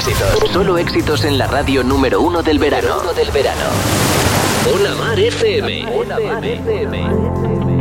éxitos. Solo éxitos en la radio número 1 del verano. Hola Mar FM. Hola Mar FM.